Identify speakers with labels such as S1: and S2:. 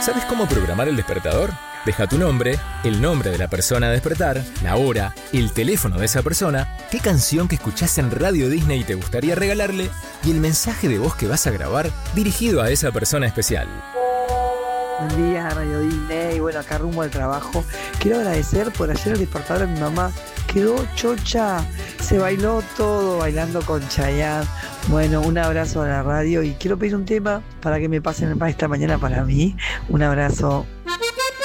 S1: ¿Sabes cómo programar el despertador? Deja tu nombre, el nombre de la persona a despertar, la hora, el teléfono de esa persona, qué canción que escuchás en Radio Disney te gustaría regalarle y el mensaje de voz que vas a grabar dirigido a esa persona especial.
S2: Buen día, Radio Disney. Bueno, acá rumbo al trabajo. Quiero agradecer por ayer el despertador de mi mamá. Quedó chocha. Se bailó todo bailando con Chayanne. Bueno, un abrazo a la radio y quiero pedir un tema para que me pasen esta mañana para mí. Un abrazo.